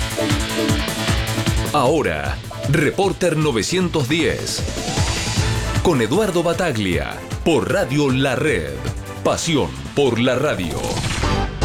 Ahora, Reporter 910. Con Eduardo Bataglia, por Radio La Red. Pasión por la radio.